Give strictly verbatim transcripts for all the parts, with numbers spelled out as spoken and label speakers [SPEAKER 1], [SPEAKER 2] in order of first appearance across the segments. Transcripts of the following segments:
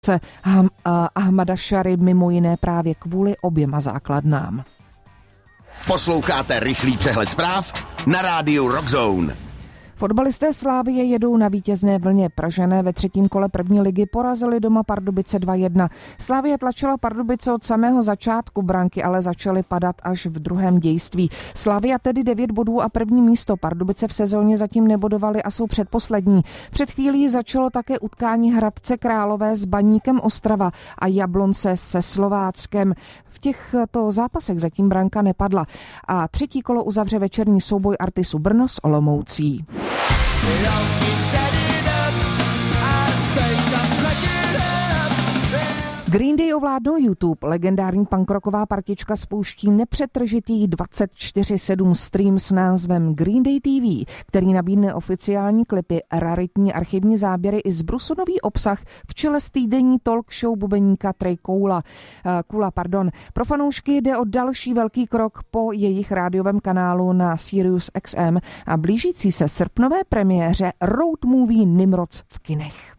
[SPEAKER 1] Ahmada Šary mimo jiné právě kvůli oběma základnám.
[SPEAKER 2] Posloucháte rychlý přehled zpráv na rádiu Rockzone.
[SPEAKER 1] Fotbalisté Slavie jedou na vítězné vlně. Pražané ve třetím kole první ligy porazili doma Pardubice dva jedna. Slavie tlačila Pardubice od samého začátku, branky ale začaly padat až v druhém dějství. Slavia tedy devět bodů a první místo. Pardubice v sezóně zatím nebodovali a jsou předposlední. Před chvílí začalo také utkání Hradce Králové s Baníkem Ostrava a Jablonce se Slováckem. V těchto zápasech zatím branka nepadla. A třetí kolo uzavře večerní souboj Artisu Brno s Olomoucí. Green Day ovládnou YouTube. Legendární punkrocková partička spouští nepřetržitý dvacet čtyři sedm stream s názvem Green Day T V, který nabídne oficiální klipy, raritní archivní záběry i zbrusunový obsah v čele s týdenní talk show bubeníka Trey Coula. Kula, pardon. Pro fanoušky jde o další velký krok po jejich rádiovém kanálu na Sirius X M a blížící se srpnové premiéře road movie Nimrods v kinech.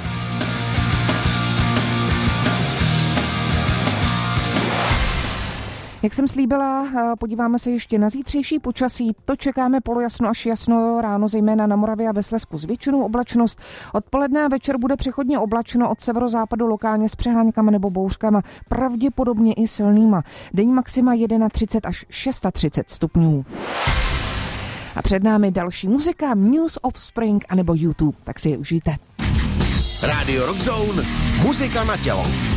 [SPEAKER 1] Jak jsem slíbila, podíváme se ještě na zítřejší počasí. To čekáme polojasno až jasno ráno, zejména na Moravě a ve Slezsku s většinou oblačnost. Odpoledne a večer bude přechodně oblačno, od severozápadu lokálně s přeháňkama nebo bouřkama, pravděpodobně i silnýma. Denní maxima třicet jedna až třicet šest stupňů. A před námi další muzika, Muse, Offspring anebo YouTube, tak si je užijte.
[SPEAKER 2] Rádio Rockzone, muzika na tělo.